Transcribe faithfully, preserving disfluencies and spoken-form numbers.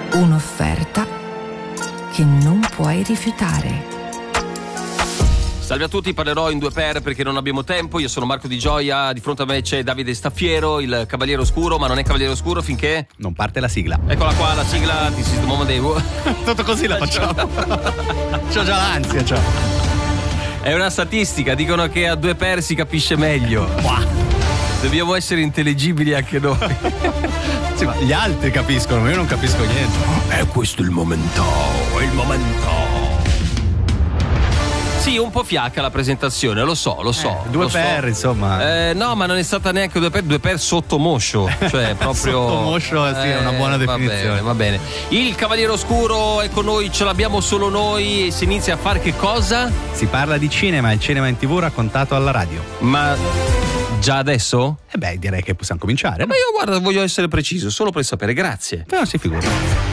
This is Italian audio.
Un'offerta che non puoi rifiutare. Salve a tutti, parlerò in due per perché non abbiamo tempo. Io sono Marco Di Gioia, di fronte a me c'è Davide Staffiero, il Cavaliere Oscuro, ma non è Cavaliere Oscuro finché non parte la sigla. Eccola qua la sigla, This is the moment they... Tutto così la facciamo. C'ho già l'ansia, c'ho. È una statistica, dicono che a due per si capisce meglio. Wow. Dobbiamo essere intelligibili anche noi. Sì, ma gli altri capiscono, ma io non capisco niente. È questo il momento, è il momento. Sì, un po' fiacca la presentazione, lo so, lo so. Eh, due lo per, so. insomma. Eh, no, ma non è stata neanche due per, due per sotto moscio. Cioè, proprio. Sotto moscio, sì, è una buona definizione. Va bene, va bene. Il Cavaliere Oscuro è con noi, ce l'abbiamo solo noi. E si inizia a fare che cosa? Si parla di cinema, il cinema in tivù raccontato alla radio. Ma già adesso? Eh beh, direi che possiamo cominciare. Ma no? io guarda, voglio essere preciso, solo per sapere, grazie. No, si figura.